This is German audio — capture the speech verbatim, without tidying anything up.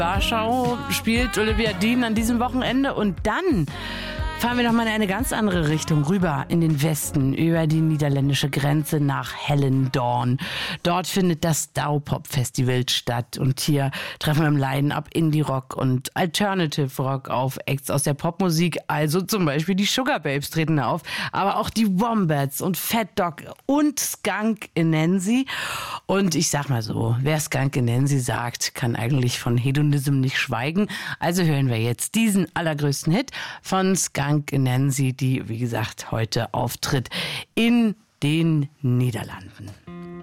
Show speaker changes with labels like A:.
A: Warschau spielt Olivia Dean an diesem Wochenende und dann fahren wir noch mal in eine ganz andere Richtung, rüber in den Westen, über die niederländische Grenze nach Hellendoorn. Dort findet das Douwpop-Festival statt und hier treffen wir im Line-Up Indie-Rock und Alternative Rock auf. Acts aus der Popmusik, also zum Beispiel die Sugar Babes treten auf, aber auch die Wombats und Fat Dog und Skunk Anansie. Und ich sag mal so, wer Skunk Anansie sagt, kann eigentlich von Hedonism nicht schweigen. Also hören wir jetzt diesen allergrößten Hit von Skunk Anansie, die, wie gesagt, heute auftritt in den Niederlanden.